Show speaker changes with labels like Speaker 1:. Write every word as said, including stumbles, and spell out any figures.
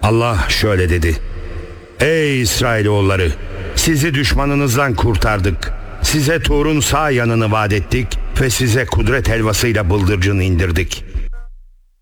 Speaker 1: Allah şöyle dedi: Ey İsrailoğulları, sizi düşmanınızdan kurtardık. Size Tur'un sağ yanını vaat ettik ve size kudret helvasıyla bıldırcın indirdik.